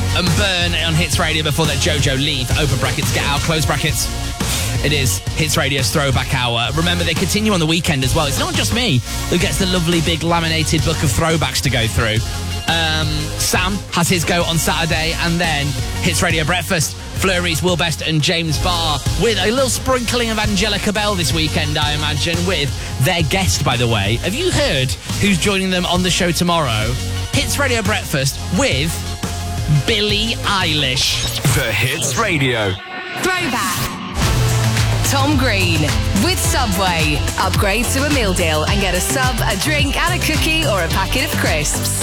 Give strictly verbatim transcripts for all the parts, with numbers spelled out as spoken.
and Burn on Hits Radio. Before that, Jojo, Leave, open brackets, Get Out, close brackets. It is Hits Radio's Throwback Hour. Remember, they continue on the weekend as well. It's not just me who gets the lovely big laminated book of throwbacks to go through. Um, Sam has his go on Saturday, and then Hits Radio Breakfast, Flurries, Will Best and James Barr, with a little sprinkling of Angelica Bell this weekend, I imagine, with their guest, by the way. Have you heard who's joining them on the show tomorrow? Hits Radio Breakfast with Billie Eilish. The Hits Radio Throwback. Tom Green with Subway. Upgrade to a meal deal and get a sub, a drink and a cookie or a packet of crisps.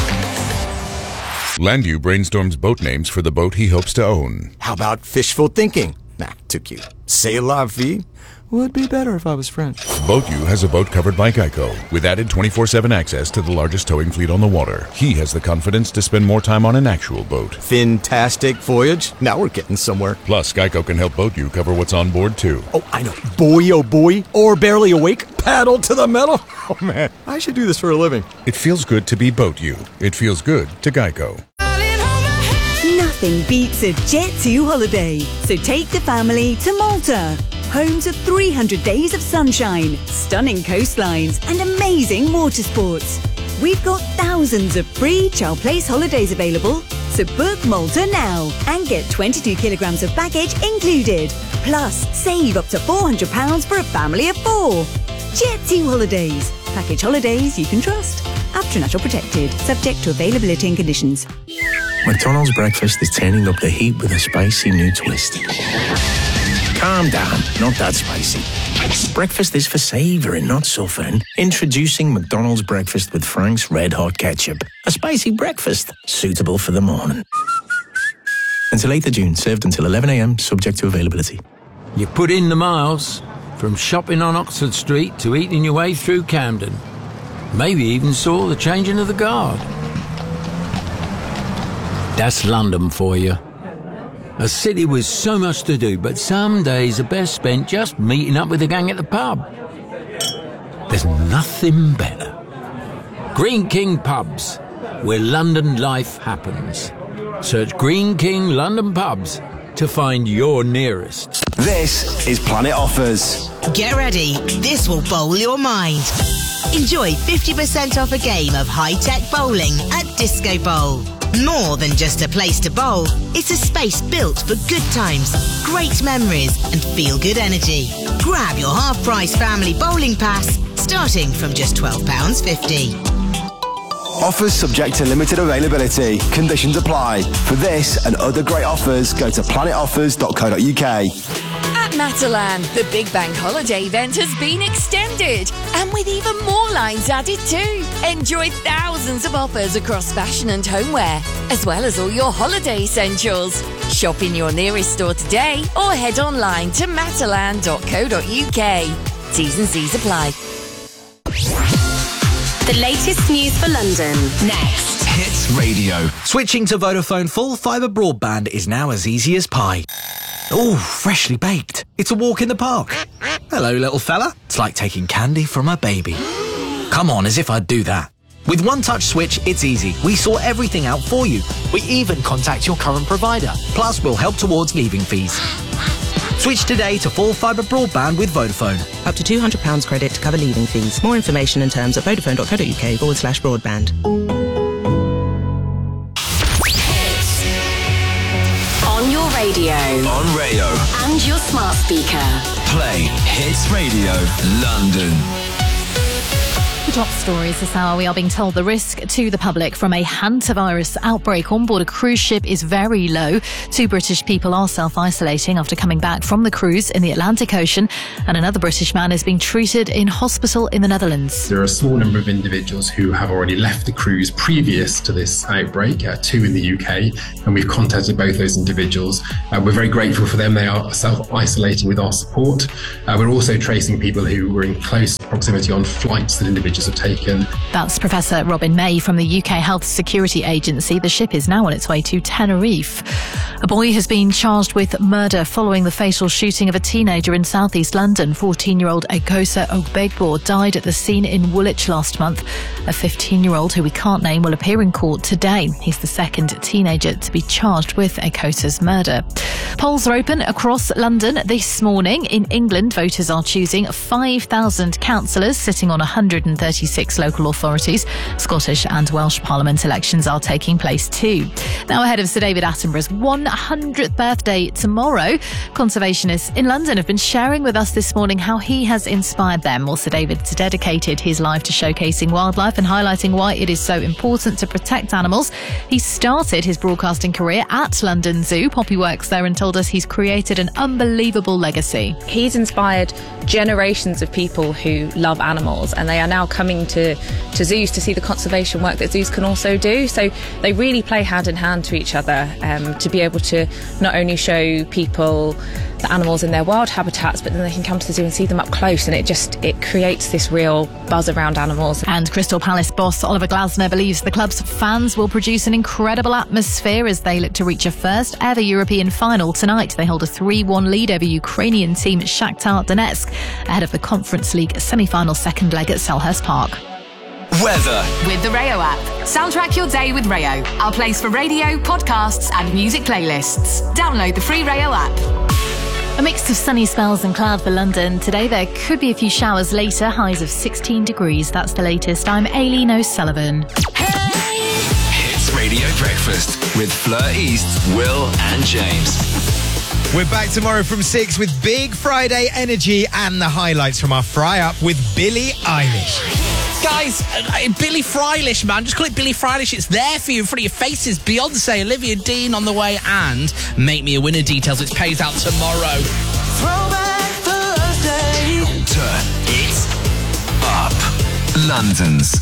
Landu brainstorms boat names for the boat he hopes to own. How about fishful thinking? Nah, too cute. C'est la vie would be better if I was French. BoatU has a boat covered by Geico, with added twenty-four seven access to the largest towing fleet on the water. He has the confidence to spend more time on an actual boat. Fantastic voyage. Now we're getting somewhere. Plus, Geico can help BoatU cover what's on board, too. Oh, I know. Boy, oh boy. Or barely awake. Paddle to the metal. Oh, man. I should do this for a living. It feels good to be BoatU. It feels good to Geico. Nothing beats a Jet two holiday. So take the family to Malta. Home to three hundred days of sunshine, stunning coastlines, and amazing water sports. We've got thousands of free Child Place holidays available. So book Malta now and get twenty-two kilograms of baggage included. Plus, save up to four hundred pounds for a family of four. Jet two Holidays. Package holidays you can trust. After Natural Protected. Subject to availability and conditions. McDonald's breakfast is turning up the heat with a spicy new twist. Calm down, not that spicy. Breakfast is for savouring, not suffering. Introducing McDonald's breakfast with Frank's Red Hot Ketchup. A spicy breakfast, suitable for the morning. Until eighth of June, served until eleven a m, subject to availability. You put in the miles, from shopping on Oxford Street to eating your way through Camden. Maybe even saw the changing of the guard. That's London for you. A city with so much to do, but some days are best spent just meeting up with the gang at the pub. There's nothing better. Green King Pubs, where London life happens. Search Green King London Pubs to find your nearest. This is Planet Offers. Get ready, this will bowl your mind. Enjoy fifty percent off a game of high-tech bowling at Disco Bowl. More than just a place to bowl, it's a space built for good times, great memories and feel-good energy. Grab your half-price family bowling pass, starting from just twelve pounds fifty. Offers subject to limited availability. Conditions apply. For this and other great offers, go to planet offers dot co dot uk. At Matalan, the Big Bank Holiday event has been extended, and with even more lines added too. Enjoy thousands of offers across fashion and homeware, as well as all your holiday essentials. Shop in your nearest store today or head online to matalan dot co dot uk. T's and C's apply. The latest news for London. Next. Hits Radio. Switching to Vodafone full fibre broadband is now as easy as pie. Oh, freshly baked. It's a walk in the park. Hello, little fella. It's like taking candy from a baby. Come on, as if I'd do that. With One Touch Switch, it's easy. We sort everything out for you. We even contact your current provider. Plus, we'll help towards leaving fees. Switch today to full fibre broadband with Vodafone. Up to two hundred pounds credit to cover leaving fees. More information and terms at vodafone dot co dot uk forward slash broadband. On your radio. On radio. And your smart speaker. Play Hits Radio London. The top stories this hour, we are being told the risk to the public from a hantavirus outbreak on board a cruise ship is very low. Two British people are self-isolating after coming back from the cruise in the Atlantic Ocean, and another British man is being treated in hospital in the Netherlands. There are a small number of individuals who have already left the cruise previous to this outbreak, uh, two in the U K, and we've contacted both those individuals. Uh, we're very grateful for them. They are self-isolating with our support. Uh, we're also tracing people who were in close proximity on flights that individuals have taken. That's Professor Robin May from the U K Health Security Agency. The ship is now on its way to Tenerife. A boy has been charged with murder following the fatal shooting of a teenager in southeast London. fourteen-year-old Egosa Ogbegbo died at the scene in Woolwich last month. A fifteen-year-old who we can't name will appear in court today. He's the second teenager to be charged with Egosa's murder. Polls are open across London this morning. In England, voters are choosing five thousand councillors sitting on one hundred thirty-six local authorities. Scottish and Welsh Parliament elections are taking place too. Now ahead of Sir David Attenborough's one hundredth birthday tomorrow, conservationists in London have been sharing with us this morning how he has inspired them. Well, Sir David's dedicated his life to showcasing wildlife and highlighting why it is so important to protect animals. He started his broadcasting career at London Zoo. Poppy works there and told us he's created an unbelievable legacy. He's inspired generations of people who love animals, and they are now coming to, to zoos to see the conservation work that zoos can also do. So they really play hand in hand to each other, um, to be able to not only show people the animals in their wild habitats, but then they can come to the zoo and see them up close, and it just it creates this real buzz around animals. And Crystal Palace boss Oliver Glasner believes the club's fans will produce an incredible atmosphere as they look to reach a first ever European final tonight. They hold a three one lead over Ukrainian team Shakhtar Donetsk ahead of the Conference League semi-final second leg at Selhurst Park. Weather. With the Rayo app. Soundtrack your day with Rayo. Our place for radio, podcasts and music playlists. Download the free Rayo app. A mix of sunny spells and cloud for London. Today there could be a few showers later, highs of sixteen degrees. That's the latest. I'm Aileen O'Sullivan. Hits Radio Breakfast with Fleur East, Will and James. We're back tomorrow from six with Big Friday energy and the highlights from our Fry Up with Billie Eilish. Guys, uh, Billie Frylish, man. Just call it Billie Frylish. It's there for you in front of your faces. Beyonce, Olivia Dean on the way, and Make Me a Winner details, which pays out tomorrow. Throwback Thursday. Turn it up. London's